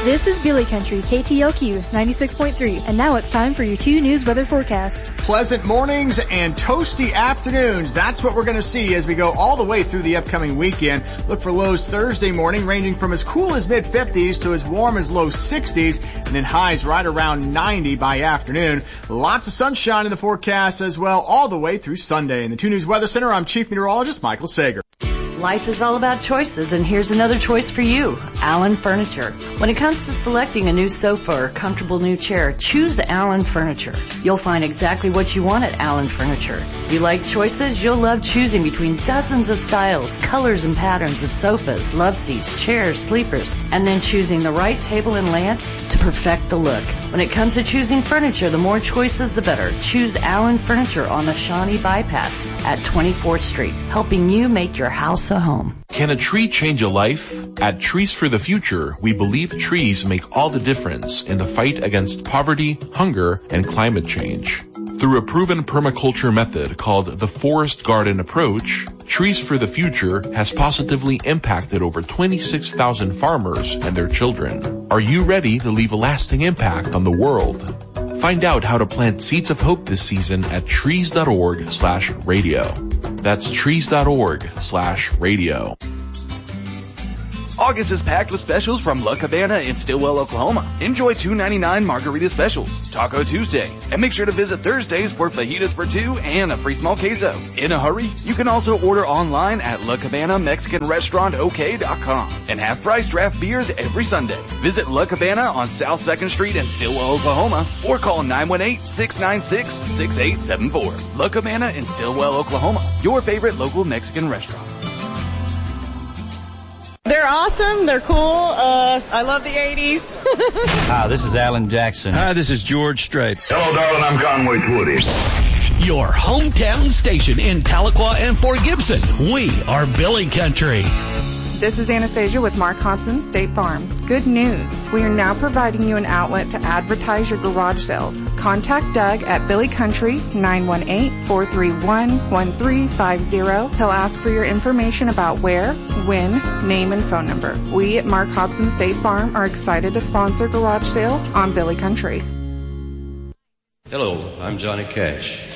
This is Billy Country, KTLQ 96.3, and now it's time for your 2 News weather forecast. Pleasant mornings and toasty afternoons. That's what we're going to see as we go all the way through the upcoming weekend. Look for lows Thursday morning ranging from as cool as mid-50s to as warm as low 60s, and then highs right around 90 by afternoon. Lots of sunshine in the forecast as well all the way through Sunday. In the 2 News Weather Center, I'm Chief Meteorologist Michael Sager. Life is all about choices, and here's another choice for you, Allen Furniture. When it comes to selecting a new sofa or comfortable new chair, choose Allen Furniture. You'll find exactly what you want at Allen Furniture. You like choices? You'll love choosing between dozens of styles, colors, and patterns of sofas, love seats, chairs, sleepers, and then choosing the right table and lamps to perfect the look. When it comes to choosing furniture, the more choices, the better. Choose Allen Furniture on the Shawnee Bypass at 24th Street, helping you make your house a home. Can a tree change a life? At Trees for the Future, we believe trees make all the difference in the fight against poverty, hunger, and climate change. Through a proven permaculture method called the Forest Garden Approach, Trees for the Future has positively impacted over 26,000 farmers and their children. Are you ready to leave a lasting impact on the world? Find out how to plant seeds of hope this season at trees.org/radio. That's trees.org/radio. August is packed with specials from La Cabana in Stillwell, Oklahoma. Enjoy $2.99 margarita specials, Taco Tuesday, and make sure to visit Thursdays for fajitas for 2 and a free small queso. In a hurry? You can also order online at LaCabanaMexicanRestaurantOK.com and have price draft beers every Sunday. Visit La Cabana on South 2nd Street in Stillwell, Oklahoma, or call 918-696-6874. La Cabana in Stillwell, Oklahoma, your favorite local Mexican restaurant. They're awesome. They're cool. I love the 80s. Hi, this is Alan Jackson. Hi, this is George Strait. Hello, darling. I'm Conway Twitty. Your hometown station in Tahlequah and Fort Gibson. We are Billy Country. This is Anastasia with Mark Hodson State Farm. Good news. We are now providing you an outlet to advertise your garage sales. Contact Doug at Billy Country 918-431-1350. He'll ask for your information about where, when, name, and phone number. We at Mark Hodson State Farm are excited to sponsor garage sales on Billy Country. Hello, I'm Johnny Cash.